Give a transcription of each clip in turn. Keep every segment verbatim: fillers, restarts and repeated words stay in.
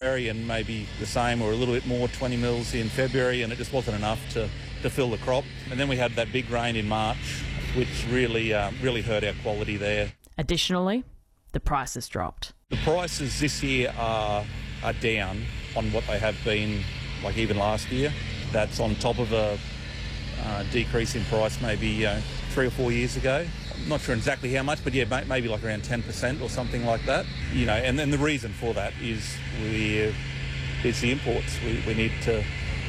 January and maybe the same or a little bit more, twenty mils in February, and it just wasn't enough to, to fill the crop. And then we had that big rain in March, which really, uh, really hurt our quality there. Additionally, the prices dropped. The prices this year are, are down on what they have been, like even last year. That's on top of a uh, decrease in price maybe uh, three or four years ago. I'm not sure exactly how much, but yeah, maybe like around ten percent or something like that. You know, and then the reason for that is we, it's the imports. We, we need to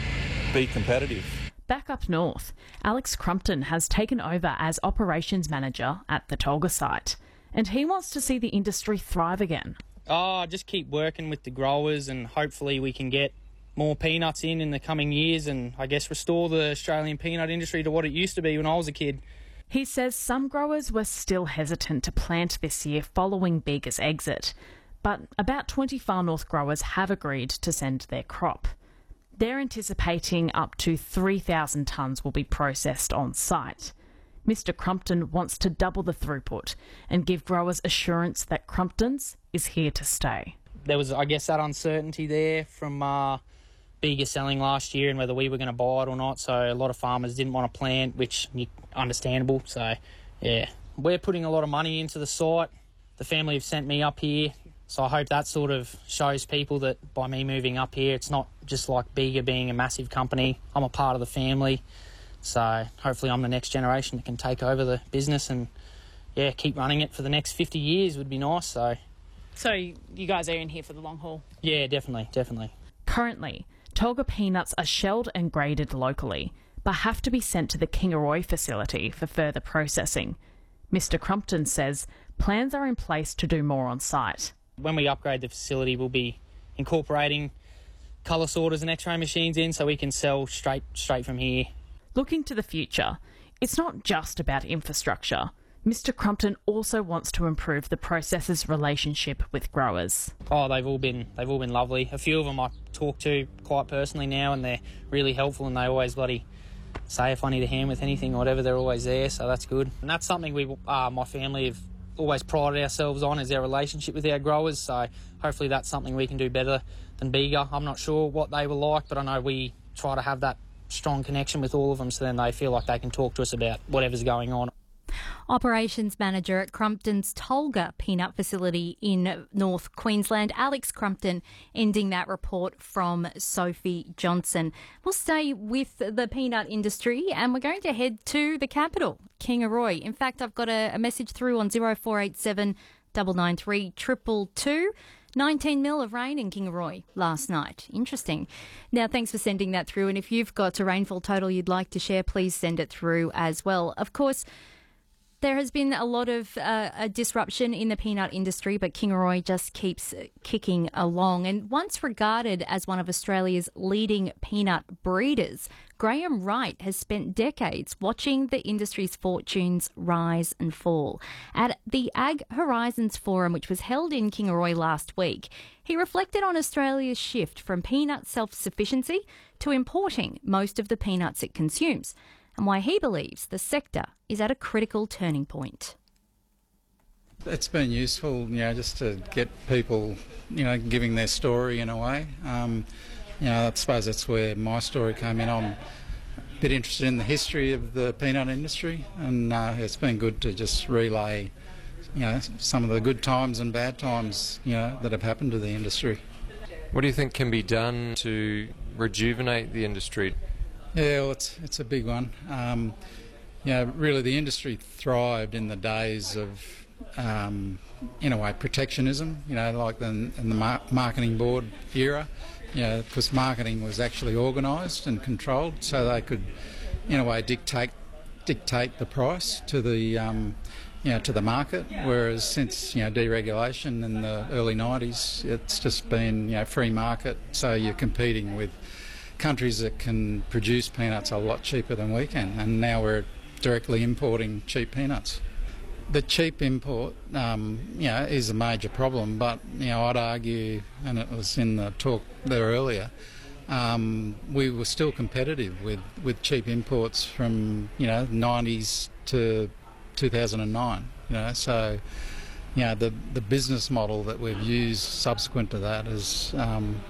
be competitive. Back up north, Alex Crumpton has taken over as operations manager at the Tolga site, and he wants to see the industry thrive again. Oh, just keep working with the growers, and hopefully we can get more peanuts in in the coming years, and I guess restore the Australian peanut industry to what it used to be when I was a kid. He says some growers were still hesitant to plant this year following Bega's exit, but about twenty Far North growers have agreed to send their crop. They're anticipating up to three thousand tonnes will be processed on site. Mister Crumpton wants to double the throughput and give growers assurance that Crumpton's is here to stay. There was, I guess, that uncertainty there from uh, Bega selling last year and whether we were going to buy it or not, so a lot of farmers didn't want to plant, which is understandable. So, yeah, we're putting a lot of money into the site. The family have sent me up here, so I hope that sort of shows people that by me moving up here, it's not just like Bega being a massive company. I'm a part of the family, so hopefully I'm the next generation that can take over the business and, yeah, keep running it for the next fifty years would be nice. So, so you guys are in here for the long haul? Yeah, definitely, definitely. Currently, Tolga peanuts are shelled and graded locally, but have to be sent to the Kingaroy facility for further processing. Mister Crumpton says plans are in place to do more on site. When we upgrade the facility, we'll be incorporating colour sorters and X-ray machines in so we can sell straight straight from here. Looking to the future, it's not just about infrastructure. Mister Crumpton also wants to improve the processor's relationship with growers. Oh, they've all been they've all been lovely. A few of them I talk to quite personally now, and they're really helpful, and they always bloody say if I need a hand with anything or whatever, they're always there, so that's good. And that's something we, uh, my family have always prided ourselves on, is our relationship with our growers, so hopefully that's something we can do better than Bega. I'm not sure what they were like, but I know we try to have that strong connection with all of them so then they feel like they can talk to us about whatever's going on. Operations Manager at Crumpton's Tolga peanut facility in North Queensland, Alex Crumpton, ending that report from Sophie Johnson. We'll stay with the peanut industry and we're going to head to the capital, Kingaroy. In fact, I've got a, a message through on zero four eight seven nine nine three two two two. nineteen mil of rain in Kingaroy last night. Interesting. Now, thanks for sending that through. And if you've got a rainfall total you'd like to share, please send it through as well. Of course, there has been a lot of uh, a disruption in the peanut industry, but Kingaroy just keeps kicking along. And once regarded as one of Australia's leading peanut breeders, Graham Wright has spent decades watching the industry's fortunes rise and fall. At the Ag Horizons Forum, which was held in Kingaroy last week, he reflected on Australia's shift from peanut self-sufficiency to importing most of the peanuts it consumes, and why he believes the sector is at a critical turning point. It's been useful, you know, just to get people, you know, giving their story in a way. Um, you know, I suppose that's where my story came in. I'm a bit interested in the history of the peanut industry, and uh, it's been good to just relay, you know, some of the good times and bad times, you know, that have happened to the industry. What do you think can be done to rejuvenate the industry? Yeah, well, it's it's a big one. Um, you know, really the industry thrived in the days of, um, in a way, protectionism, you know, like the, in the mar- marketing board era, you know, because marketing was actually organised and controlled, so they could, in a way, dictate dictate the price to the, um, you know, to the market, whereas since, you know, deregulation in the early nineties, it's just been, you know, free market, so you're competing with countries that can produce peanuts a lot cheaper than we can, and now we're directly importing cheap peanuts. The cheap import, um, you know, is a major problem, but, you know, I'd argue, and it was in the talk there earlier, um, we were still competitive with, with cheap imports from, you know, nineties to two thousand nine, you know, so, you know, the, the business model that we've used subsequent to that is, um,